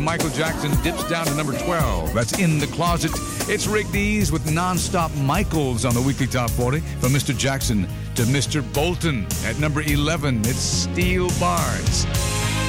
Michael Jackson dips down to number 12. That's In the Closet. It's Rick Dees with Non-Stop Michaels on the Weekly Top 40. From Mr. Jackson to Mr. Bolton at number 11. It's Steel Bars.